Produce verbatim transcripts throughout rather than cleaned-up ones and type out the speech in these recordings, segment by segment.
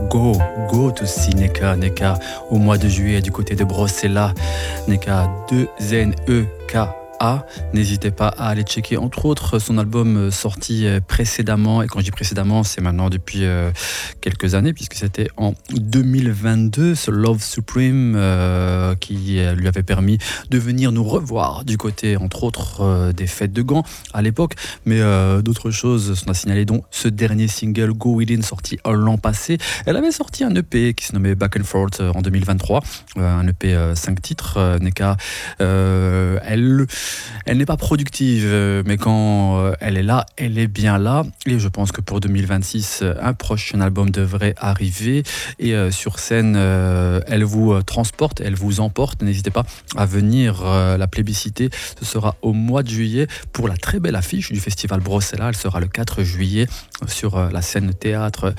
Go, go to see Neka, Neka au mois de juillet du côté de Brossella. Neka deux N E K A. N'hésitez pas à aller checker entre autres son album sorti précédemment, et quand je dis précédemment c'est maintenant depuis euh, quelques années puisque c'était en deux mille vingt-deux, ce Love Supreme euh, qui lui avait permis de venir nous revoir du côté entre autres euh, des fêtes de Gand à l'époque, mais euh, d'autres choses sont à signaler, dont ce dernier single Go Within sorti l'an passé. Elle avait sorti un E P qui se nommait Back and Forth en deux mille vingt-trois, euh, un E P euh, cinq titres. euh, Neka, euh, elle Elle n'est pas productive, mais quand elle est là, elle est bien là. Et je pense que pour deux mille vingt-six, un prochain album devrait arriver. Et sur scène, elle vous transporte, elle vous emporte. N'hésitez pas à venir la plébisciter. Ce sera au mois de juillet pour la très belle affiche du festival Brossella. Elle sera le quatre juillet sur la scène théâtre,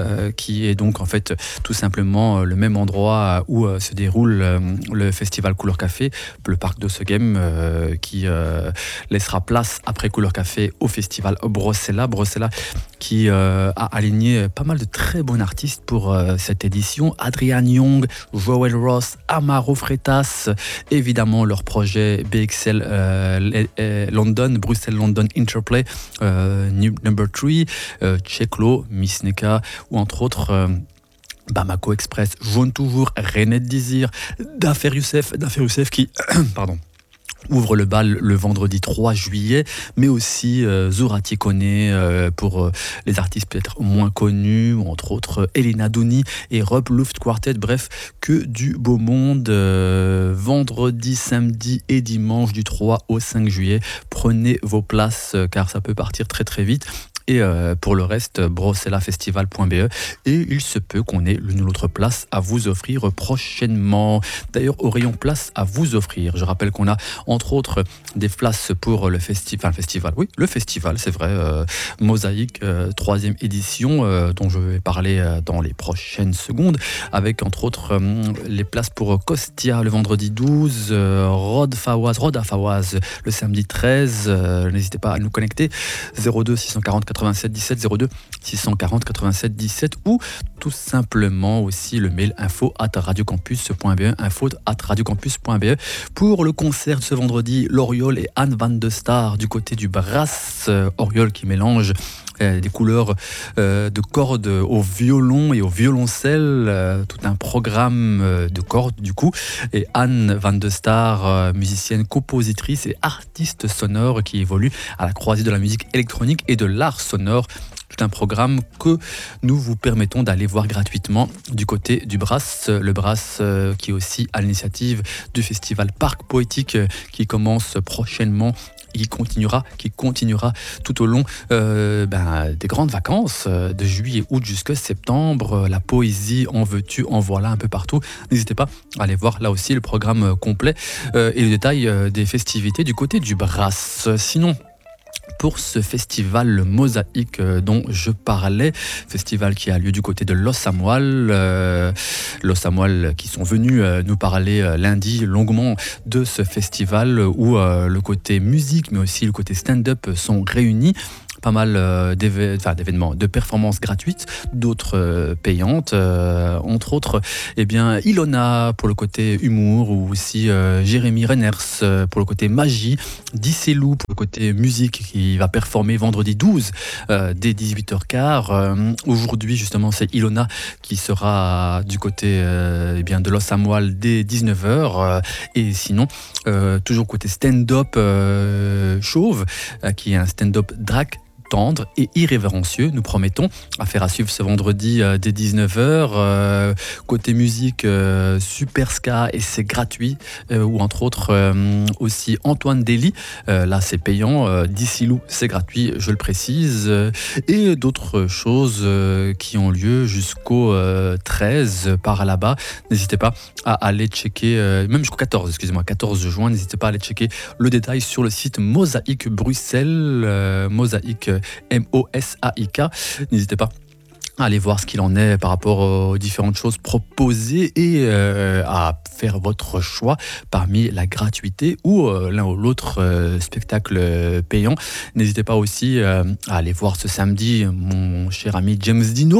qui est donc en fait tout simplement le même endroit où se déroule le festival Couleur Café, le parc de Segem, qui Euh, laissera place après Couleur Café au festival Brossella. Brossella qui euh, a aligné pas mal de très bons artistes pour euh, cette édition. Adrian Young, Joel Ross, Amaro Freitas, évidemment leur projet B X L euh, euh, London, Bruxelles-London Interplay, euh, Number trois, euh, Cheklo, Miss Neka ou entre autres euh, Bamako Express, Jaune Toujours, René Désir, Dafer Youssef, Dafer Youssef qui pardon ouvre le bal le vendredi trois juillet, mais aussi euh, Zorati Kone euh, pour euh, les artistes peut-être moins connus, entre autres euh, Elena Douni et Rob Luft Quartet. Bref, que du beau monde. Euh, vendredi, samedi et dimanche du trois au cinq juillet. Prenez vos places euh, car ça peut partir très très vite. Et euh, pour le reste, brossellafestival point b e. Et il se peut qu'on ait l'une ou l'autre place à vous offrir prochainement. D'ailleurs, au rayon place à vous offrir, je rappelle qu'on a entre autres des places pour le festival, enfin, le festival, oui, le festival, c'est vrai, euh, Mosaïque, euh, troisième édition, euh, dont je vais parler euh, dans les prochaines secondes, avec entre autres euh, les places pour Costia le vendredi douze, euh, Rod Fawaz, Roda Fawaz le samedi treize. Euh, n'hésitez pas à nous connecter, zéro deux six cent quarante quatre-vingt-sept dix-sept, zéro deux six cent quarante quatre-vingt-sept dix-sept, ou tout simplement aussi le mail info at radiocampus.be, info at radiocampus.be. Pour le concert de ce vendredi, L'Oriole et Anne Van de Star du côté du Brass, euh, Oriole qui mélange euh, des couleurs euh, de cordes au violon et au violoncelle, euh, tout un programme euh, de cordes du coup, et Anne Van de Star, euh, musicienne, compositrice et artiste sonore qui évolue à la croisée de la musique électronique et de l'art sonore. Tout un programme que nous vous permettons d'aller voir gratuitement du côté du Brass. Le Brass euh, qui est aussi à l'initiative du festival Parc Poétique euh, qui commence prochainement et qui continuera, qui continuera tout au long euh, ben, des grandes vacances euh, de juillet, août jusqu'à septembre. La poésie, en veux-tu, en voilà un peu partout. N'hésitez pas à aller voir là aussi le programme complet euh, et le détail euh, des festivités du côté du Brass. Sinon, pour ce festival le Mosaïque euh, dont je parlais, festival qui a lieu du côté de Los Amoal, euh, Los Amoal qui sont venus euh, nous parler euh, lundi longuement de ce festival où euh, le côté musique mais aussi le côté stand-up sont réunis. Pas mal euh, d'éve- enfin, d'événements, de performances gratuites, d'autres euh, payantes, euh, entre autres eh bien, Ilona pour le côté humour, ou aussi euh, Jérémy Renners euh, pour le côté magie, Disselou pour le côté musique qui va performer vendredi douze euh, dès dix-huit heures quinze. Euh, aujourd'hui justement c'est Ilona qui sera du côté euh, eh bien, de Los Amoal dès dix-neuf heures. Euh, et sinon, euh, toujours côté stand-up euh, chauve, euh, qui est un stand-up drag tendre et irrévérencieux, nous promettons, à faire à suivre ce vendredi euh, dès dix-neuf heures. Euh, côté musique, euh, Super Ska, et c'est gratuit, euh, ou entre autres euh, aussi Antoine Dely, euh, là c'est payant, euh, Dissilou c'est gratuit, je le précise, euh, et d'autres choses euh, qui ont lieu jusqu'au euh, treize par là-bas. N'hésitez pas à aller checker, euh, même jusqu'au quatorze, excusez-moi, quatorze juin, n'hésitez pas à aller checker le détail sur le site Mosaïque Bruxelles, euh, Mosaïque M O S A I K. N'hésitez pas Allez voir ce qu'il en est par rapport aux différentes choses proposées et euh, à faire votre choix parmi la gratuité ou euh, l'un ou l'autre euh, spectacle payant. N'hésitez pas aussi euh, à aller voir ce samedi mon cher ami James Dino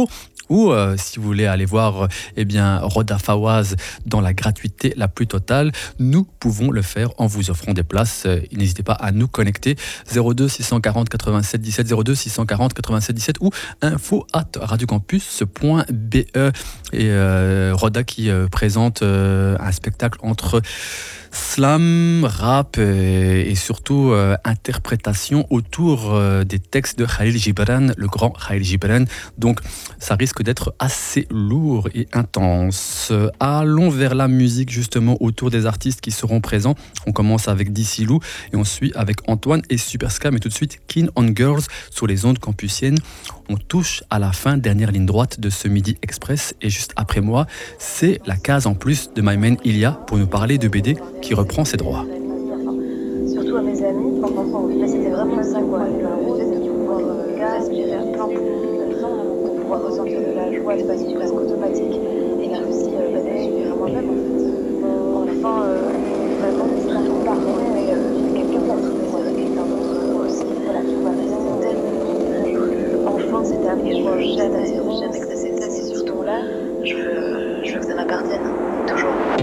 ou euh, si vous voulez aller voir euh, eh bien, Roda Fawaz dans la gratuité la plus totale, nous pouvons le faire en vous offrant des places. Euh, n'hésitez pas à nous connecter zéro deux six cent quarante quatre-vingt-sept dix-sept zéro deux six cent quarante quatre-vingt-sept dix-sept ou info at radiocampus.be et euh, Roda qui euh, présente euh, un spectacle entre slam, rap et, et surtout euh, interprétation autour euh, des textes de Khalil Gibran, le grand Khalil Gibran. Donc ça risque d'être assez lourd et intense. Euh, allons vers la musique justement autour des artistes qui seront présents. On commence avec D C Lou et on suit avec Antoine et Superska, mais tout de suite Keen on Girls sur les ondes campusiennes. On touche à la fin, dernière ligne droite de ce Midi Express et juste après moi, c'est la case en plus de My Man Ilia pour nous parler de B D qui reprend ses droits. Surtout à mes amis, mais c'était vraiment ça quoi, le fait de pouvoir respirer à plein poumon, de pouvoir ressentir de la joie de façon presque automatique et là aussi euh, bah, d'être supérieur à moi-même en fait. Enfin, euh, vraiment, c'est pas trop parler, mais euh, quelqu'un d'autre, mais quelqu'un d'autre aussi, voilà, tu vois, c'est tellement enfin c'est terminé, je veux jamais, jamais que ça s'éteille, et surtout là, je veux, je veux que ça m'appartienne, toujours.